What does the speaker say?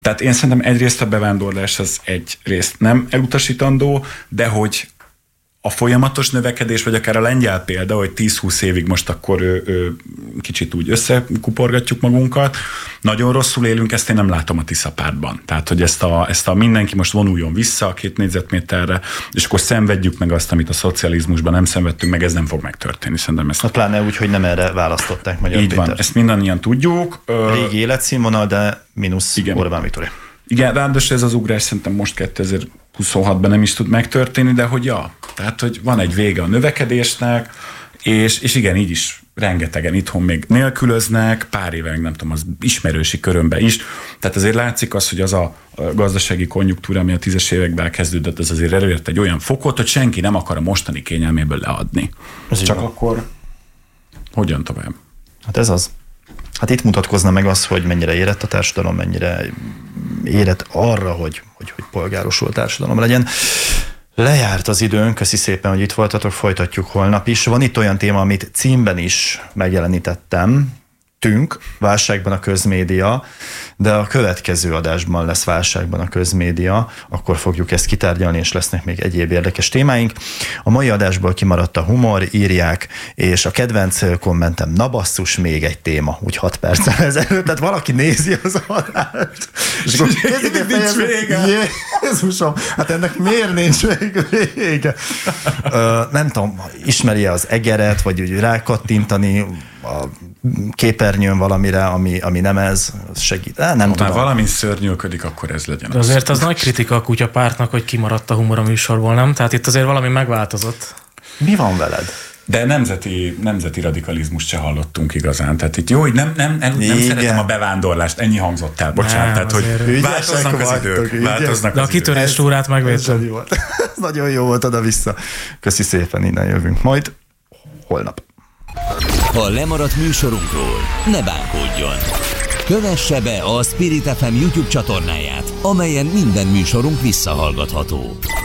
Tehát én szerintem egyrészt a bevándorlás az egyrészt nem elutasítandó, de hogy a folyamatos növekedés, vagy akár a lengyel példa, hogy 10-20 évig most akkor kicsit úgy összekuporgatjuk magunkat, nagyon rosszul élünk, ezt én nem látom a Tisza pártban. Tehát, hogy ezt a mindenki most vonuljon vissza a 2 négyzetméterre, és akkor szenvedjük meg azt, amit a szocializmusban nem szenvedtünk meg, ez nem fog megtörténni. Szerintem ezt... Hát pláne úgy, hogy nem erre választották Magyar Így Péter. van, ezt mindannyian tudjuk. Régi életszínvonal, de mínusz Orbán Viktor. Igen, ráadásul ez az ugrás szerintem most 2026-ban nem is tud megtörténni, de hogy tehát, hogy van egy vége a növekedésnek, és igen, így is rengetegen itthon még nélkülöznek, pár éve, nem tudom, az ismerősi körömben is. Tehát azért látszik az, hogy az a gazdasági konjunktúra, ami a 10-es években kezdődött, az azért elért egy olyan fokot, hogy senki nem akar a mostani kényelméből leadni. Ez csak akkor hogyan tovább? Hát ez az. Hát itt mutatkozna meg az, hogy mennyire érett a társadalom, mennyire érett arra, hogy polgárosult társadalom legyen. Lejárt az időnk, köszi szépen, hogy itt voltatok, folytatjuk holnap is. Van itt olyan téma, amit címben is megjelenítettem, válságban a közmédia, de a következő adásban lesz válságban a közmédia, akkor fogjuk ezt kitárgyalni, és lesznek még egyéb érdekes témáink. A mai adásból kimaradt a humor, írják, és a kedvenc kommentem, na basszus, még egy téma, úgy 6 perccel ezelőtt, tehát valaki nézi az adást, és akkor nincs vége. Jézusom, hát ennek miért nincs még vége? Nem tudom, ismeri-e az egeret, vagy úgy rákattintani a képernyőn valamire, ami nem ez, az segít. Nem tudom. Ha valami szörnyűködik, akkor ez legyen. De azért az nagy kritika a kutyapártnak, hogy kimaradt a humor a műsorból, nem? Tehát itt azért valami megváltozott. Mi van veled? De nemzeti radikalizmust se hallottunk igazán. Tehát itt jó, hogy nem szeretem a bevándorlást, ennyi hangzott el, bocsánat. Tehát, hogy változnak az idők. De a kitörés túrát megvédtem. Ez nagyon jó volt oda-vissza. Köszi szépen, innen jövünk majd holnap. Ha lemaradt műsorunkról, ne bánkódjon. Kövesse be a Spirit FM YouTube csatornáját, amelyen minden műsorunk visszahallgatható.